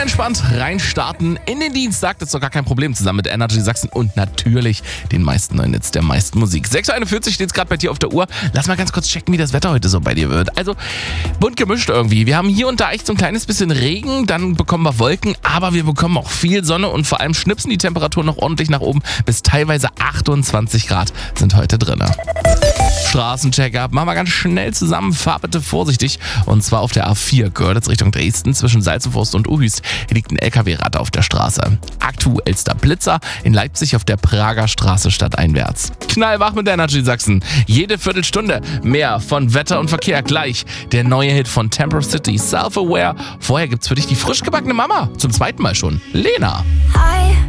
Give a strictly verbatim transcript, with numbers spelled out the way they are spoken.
entspannt reinstarten in den Dienstag. Das ist doch gar kein Problem, zusammen mit Energy Sachsen und natürlich den meisten neuen Hits der meisten Musik. sechs Uhr einundvierzig steht es gerade bei dir auf der Uhr. Lass mal ganz kurz checken, wie das Wetter heute so bei dir wird. Also bunt gemischt irgendwie. Wir haben hier und da echt so ein kleines bisschen Regen, dann bekommen wir Wolken, aber wir bekommen auch viel Sonne und vor allem schnipsen die Temperaturen noch ordentlich nach oben. Bis teilweise achtundzwanzig Grad sind heute drin. Straßencheck-up. Machen wir ganz schnell zusammen. Fahr bitte vorsichtig. Und zwar auf der A vier Görlitz Richtung Dresden zwischen Salzenforst und Uhüst. Hier liegt ein L K W-Rad auf der Straße. Aktuellster Blitzer in Leipzig auf der Prager Straße stadteinwärts. Knallwach mit Energy Sachsen. Jede Viertelstunde mehr von Wetter und Verkehr. Gleich der neue Hit von Temper City, Self-Aware. Vorher gibt's für dich die frisch gebackene Mama. Zum zweiten Mal schon. Lena. I